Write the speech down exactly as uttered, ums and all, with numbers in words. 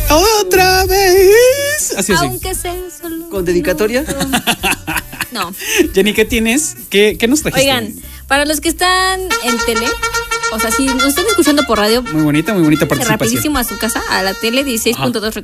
Otra vez. Así así. Aunque sea solo. ¿Con dedicatoria? No. Jenny, ¿qué tienes? ¿Qué, qué nos trajiste? Oigan, para los que están en tele, o sea, si nos están escuchando por radio, Muy bonita, muy bonita participación. rapidísimo a su casa, a la tele dieciséis punto dos.